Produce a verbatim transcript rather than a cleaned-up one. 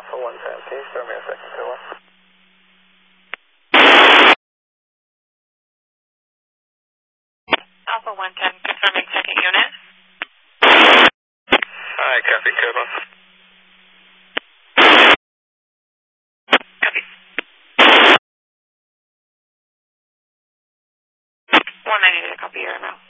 Alpha one ten, can you show me a second kilo? Alpha one ten, confirming second unit. Hi, copy, Kilo. Copy. one ninety to copy your email.